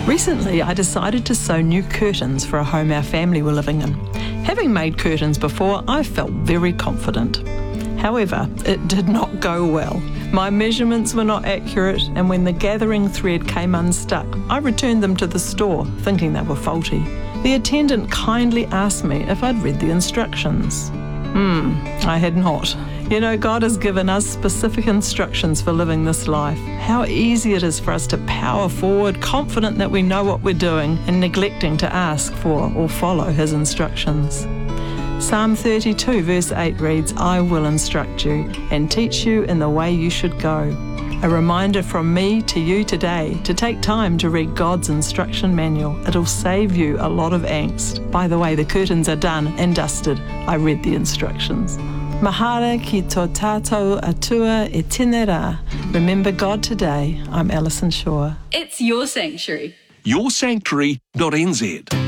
Recently, I decided to sew new curtains for a home our family were living in. Having made curtains before, I felt very confident. However, it did not go well. My measurements were not accurate, and when the gathering thread came unstuck, I returned them to the store, thinking they were faulty. The attendant kindly asked me if I'd read the instructions. I had not. You know, God has given us specific instructions for living this life. How easy it is for us to power forward, confident that we know what we're doing, and neglecting to ask for or follow His instructions. Psalm 32 verse 8 reads, "I will instruct you and teach you in the way you should go." A reminder from me to you today to take time to read God's instruction manual. It'll save you a lot of angst. By the way, the curtains are done and dusted. I read the instructions. Mahara ki tō tātou atua e tēnā rā. Remember God today. I'm Alison Shaw. It's your sanctuary. Yoursanctuary.nz